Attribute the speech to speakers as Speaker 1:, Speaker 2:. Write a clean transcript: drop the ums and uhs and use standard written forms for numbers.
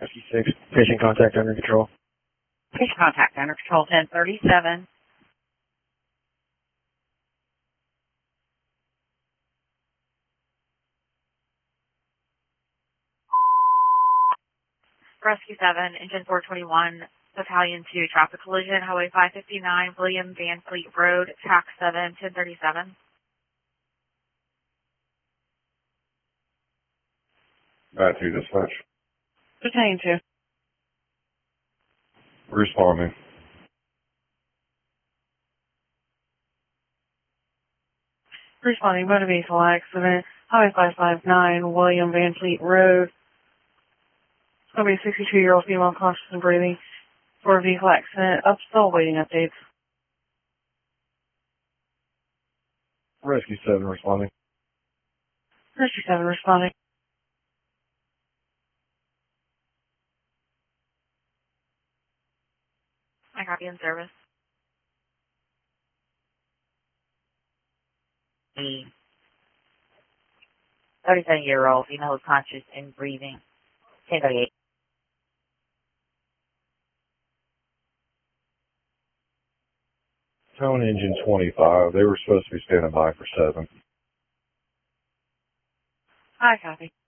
Speaker 1: 56, patient contact under control.
Speaker 2: Patient contact under control 1037. Rescue 7, Engine 421, Battalion 2, traffic collision, Highway 559, William Van Fleet Road, TAC 7, 1037.
Speaker 3: Back to dispatch.
Speaker 2: Battalion 2.
Speaker 3: Responding.
Speaker 2: Responding, motor vehicle accident, Highway 559, William Van Fleet Road. It's going to be a 62-year-old female conscious and breathing for a vehicle accident. Still waiting updates.
Speaker 1: Rescue 7 responding.
Speaker 2: Rescue 7 responding. I copy in service. The 37-year-old female is conscious and breathing. 1038.
Speaker 3: Tone engine 25. They were supposed to be standing by for 7.
Speaker 2: I copy.